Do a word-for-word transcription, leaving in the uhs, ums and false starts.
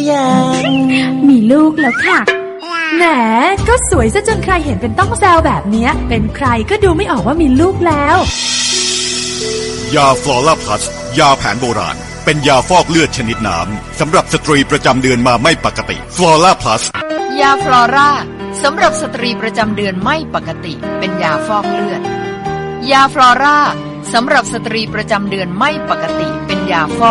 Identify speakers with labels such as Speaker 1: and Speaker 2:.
Speaker 1: ยัง
Speaker 2: มีลูกแล้วค่ะแหมก็สวยซะจนใครเห็นเป็นต้องแซวแบบนี้เป็นใครก็ดูไม่ออกว่ามีลูกแล้ว
Speaker 3: ยาฟลอร่าพลัสยาแผนโบราณเป็นยาฟอกเลือดชนิดน้ำสำหรับสตรีประจำเดือนมาไม่ปกติฟลอร่าพลัส
Speaker 4: ยาฟลอร่าสำหรับสตรีประจำเดือนไม่ปกติเป็นยาฟอกเลือดยาฟลอร่าสำหรับสตรีประจำเดือนไม่ปกติเป็นยาฟอก